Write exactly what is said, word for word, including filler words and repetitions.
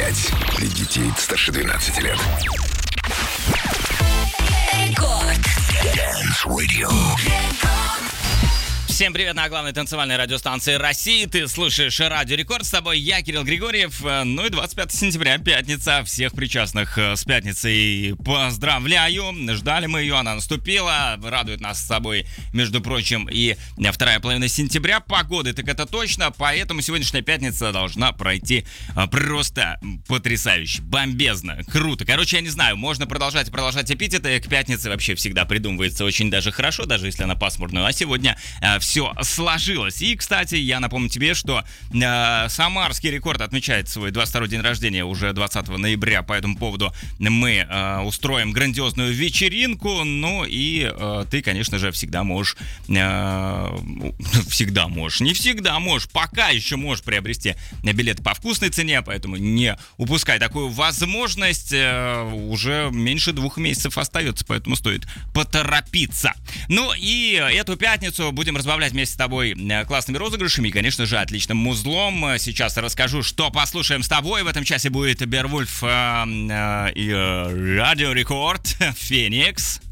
пять. Для детей старше двенадцати лет. Рекорд. Dance Radio. Всем привет на главной танцевальной радиостанции России. Ты слушаешь Радио Рекорд. С тобой я, Кирилл Григорьев. Ну и двадцать пятого сентября, пятница. Всех причастных с пятницей поздравляю. Ждали мы ее, она наступила. Радует нас с собой, между прочим, и вторая половина сентября. Погоды, так это точно. Поэтому сегодняшняя пятница должна пройти просто потрясающе, бомбезно, круто. Короче, я не знаю, можно продолжать и продолжать эпитеты. К пятнице вообще всегда придумывается очень даже хорошо, даже если она пасмурная. А сегодня все сложилось. И, кстати, я напомню тебе, что э, Самарский рекорд отмечает свой двадцать второй день рождения уже двадцатого ноября. По этому поводу мы э, устроим грандиозную вечеринку. Ну и э, ты, конечно же, всегда можешь... Э, всегда можешь. Не всегда можешь. Пока еще можешь приобрести билеты по вкусной цене. Поэтому не упускай такую возможность. Э, уже меньше двух месяцев остается. Поэтому стоит поторопиться. Ну и эту пятницу будем разбавлять вместе с тобой классными розыгрышами и, конечно же, отличным музлом. Сейчас расскажу, что послушаем с тобой. В этом часе будет Беовульф э, э, и э, Радио Рекорд, Феникс.